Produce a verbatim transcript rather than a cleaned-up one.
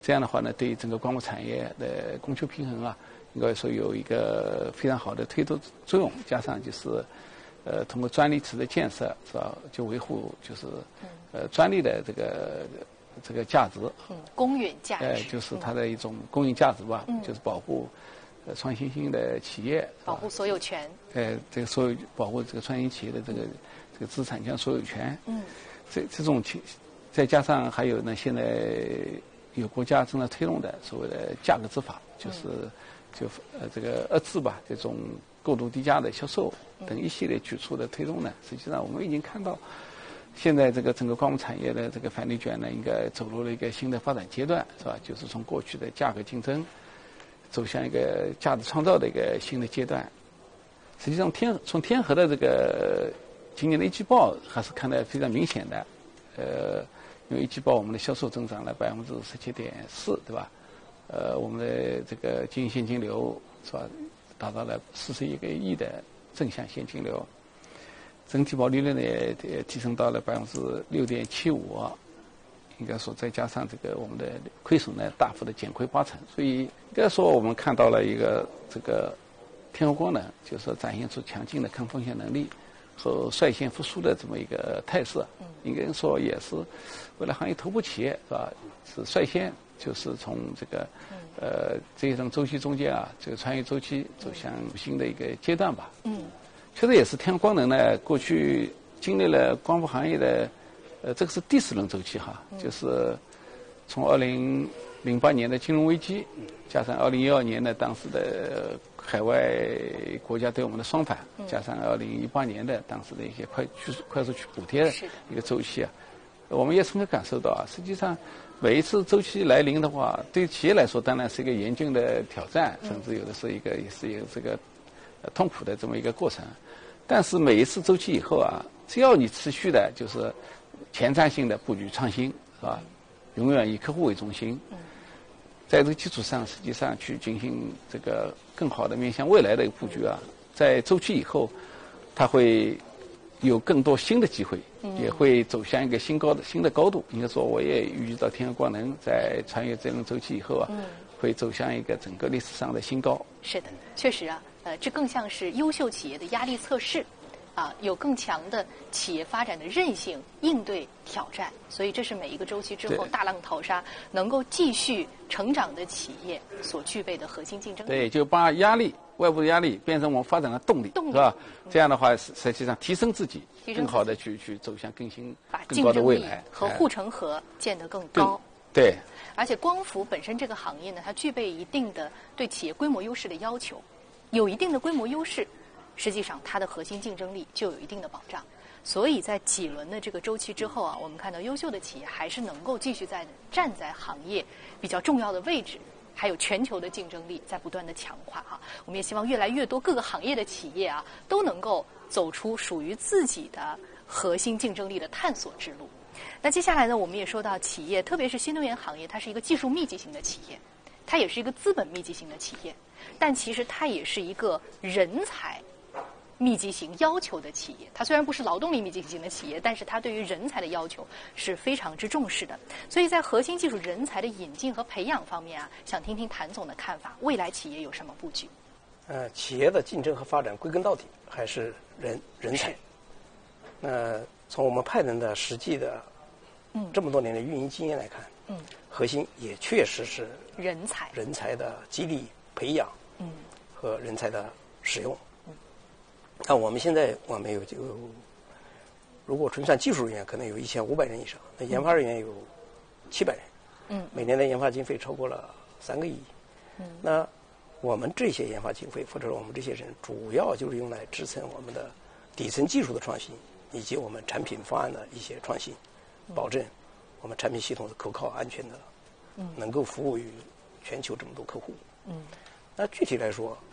这样的话呢，对整个光伏产业的供求平衡啊，应该说有一个非常好的推动作用。加上就是，呃，通过专利池的建设，是吧？就维护就是呃专利的这个这个价值， 嗯，公允价值， 呃，就是它的一种公允价值吧，嗯、就是保护呃创新性的企业， 保护所有权， 呃，这个所有保护这个创新企业的这个这个资产权所有权，嗯，这这种情，再加上还有呢，现在有国家正在推动的所谓的价格执法，就是、嗯、就呃这个遏制吧，这种过度低价的销售等一系列举措的推动呢，实际上我们已经看到。现在这个整个光伏产业的这个反内卷呢，应该走入了一个新的发展阶段，是吧？就是从过去的价格竞争，走向一个价值创造的一个新的阶段。实际上天，从天河的这个今年的一季报还是看得非常明显的，呃，因为一季报我们的销售增长了百分之十七点四，对吧？呃，我们的这个经营现金流是吧，达到了四十一个亿的正向现金流。整体毛利率呢也提升到了百分之六点七五，应该说再加上这个我们的亏损呢大幅的减亏八成，所以应该说我们看到了一个这个天合光能就是说展现出强劲的抗风险能力和率先复苏的这么一个态势，应该说也是为了行业头部企业是吧，是率先就是从这个呃这一种周期中间啊，这个穿越周期走向新的一个阶段吧。嗯。确实也是天合光能呢，过去经历了光伏行业的，呃，这个是第四轮周期哈，嗯、就是从二零零八年的金融危机，加上二零一二年的当时的海外国家对我们的双反，嗯、加上二零一八年的当时的一些快去快速去补贴的一个周期啊，我们也充分感受到啊，实际上每一次周期来临的话，对企业来说当然是一个严峻的挑战，甚至有的是一个也是一个这个。痛苦的这么一个过程，但是每一次周期以后啊，只要你持续的就是前瞻性的布局创新，是吧？永远以客户为中心，在这个基础上，实际上去进行这个更好的面向未来的一个布局啊，在周期以后，它会有更多新的机会，也会走向一个新高的新的高度。应该说，我也预计到天合光能在穿越这轮周期以后啊，会走向一个整个历史上的新高。 是的，确实啊。呃，这更像是优秀企业的压力测试，啊，有更强的企业发展的韧性，应对挑战。所以，这是每一个周期之后大浪淘沙能够继续成长的企业所具备的核心竞争力。 对，就把压力、外部的压力变成我们发展的动力， 动力是吧？这样的话，实际上提升自己，更好的去去走向更新、更高的未来， 和护城河建得更高。 对。 而且，光伏本身这个行业呢，它具备一定的对企业规模优势的要求。有一定的规模优势，实际上它的核心竞争力就有一定的保障。所以在几轮的这个周期之后啊，我们看到优秀的企业还是能够继续在站在行业比较重要的位置，还有全球的竞争力在不断的强化哈。我们也希望越来越多各个行业的企业啊，都能够走出属于自己的核心竞争力的探索之路。那接下来呢，我们也说到企业，特别是新能源行业，它是一个技术密集型的企业，它也是一个资本密集型的企业。但其实它也是一个人才密集型要求的企业。它虽然不是劳动力密集型的企业，但是它对于人才的要求是非常之重视的。所以在核心技术人才的引进和培养方面啊，想听听谭总的看法，未来企业有什么布局？ 呃，企业的竞争和发展归根到底还是人人才。那从我们派能的实际的嗯这么多年的运营经验来看，嗯，核心也确实是人才， 人才的激励。培养，嗯，和人才的使用。嗯，那我们现在我们有就，如果纯算技术人员，可能有一千五百人以上；那研发人员有七百人。嗯，每年的研发经费超过了三个亿。嗯，那我们这些研发经费，或者说我们这些人，主要就是用来支撑我们的底层技术的创新，以及我们产品方案的一些创新，保证我们产品系统是可靠、安全的，嗯，能够服务于全球这么多客户。嗯，那具体来说，